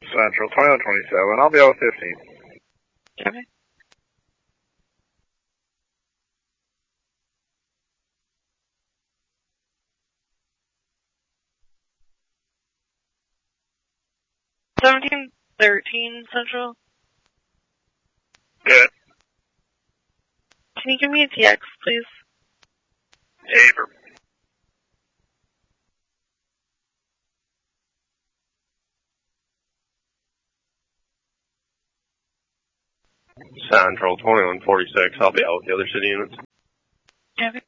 Central, 2127. I'll be out with 15. Okay. $1713 Central. Good. Can you give me a TX, please? Paper. Central, 2146. I'll be out with the other city units. Okay.